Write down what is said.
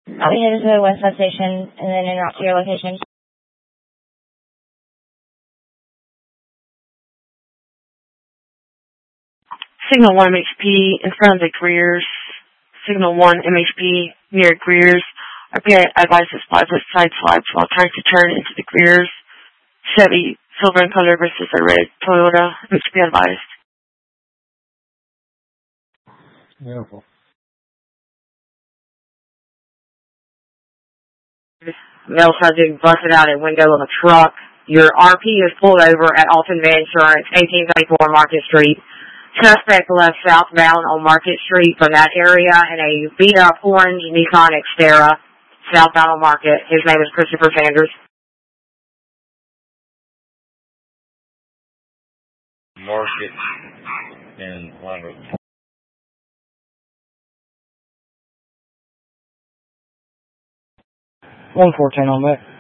I'll be headed to the west side station and then en route to your location. Signal 1 MHP in front of the Greers. Signal 1 MHP near Greers. RPI advised to spot with side swipes while trying to turn into the Greers. Chevy, silver in color versus a red Toyota. MHP advised. Beautiful. Male subject busted out a window of a truck. Your RP is pulled over at Alton Van Insurance, 1834 Market Street. Suspect left southbound on Market Street from that area in a beat-up orange Nissan Xterra, southbound on Market. His name is Christopher Sanders. Market and Leonard. 114 on that.